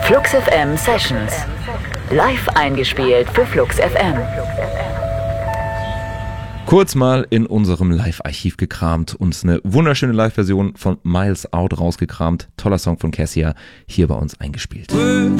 Flux FM Sessions. Live eingespielt für Flux FM. Kurz mal in unserem Live-Archiv gekramt, uns eine wunderschöne Live-Version von Miles Out rausgekramt. Toller Song von Cassia, hier bei uns eingespielt.